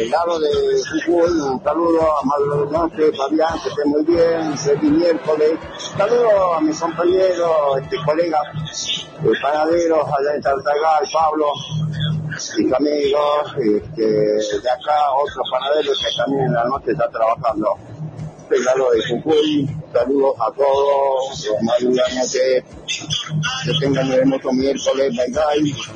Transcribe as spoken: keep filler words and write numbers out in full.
del lado de Jujuy, un saludo a Mauro Noche, Fabián, que esté muy bien, feliz miércoles. Saludo a mis compañeros, este, colegas, eh, panaderos allá en Tartagal, Pablo, mis amigos, este, de acá, otros panaderos que también en la noche están trabajando. Del lado de Jujuy, saludos a todos, los madruganos que tengan un hermoso miércoles, bye bye.